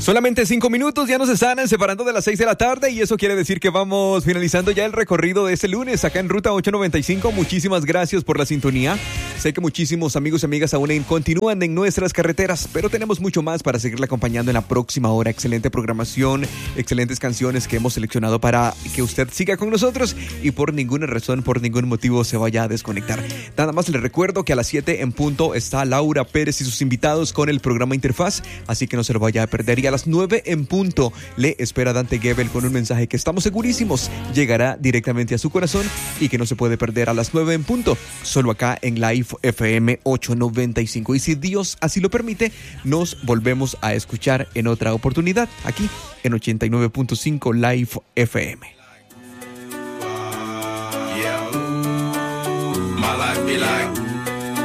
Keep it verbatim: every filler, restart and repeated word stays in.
Solamente cinco minutos, ya nos están separando de las seis de la tarde y eso quiere decir que vamos finalizando ya el recorrido de este lunes acá en Ruta ochocientos noventa y cinco. Muchísimas gracias por la sintonía. Sé que muchísimos amigos y amigas aún en, continúan en nuestras carreteras, pero tenemos mucho más para seguirle acompañando en la próxima hora. Excelente programación, excelentes canciones que hemos seleccionado para que usted siga con nosotros y por ninguna razón, por ningún motivo se vaya a desconectar. Nada más les recuerdo que a las siete en punto está Laura Pérez y sus invitados con el programa Interfaz, así que no se lo vaya a perder. Y a las nueve en punto le espera Dante Gebel con un mensaje que estamos segurísimos llegará directamente a su corazón y que no se puede perder a las nueve en punto, solo acá en Live F M ochocientos noventa y cinco. Y si Dios así lo permite, nos volvemos a escuchar en otra oportunidad aquí en ochenta y nueve punto cinco Live F M.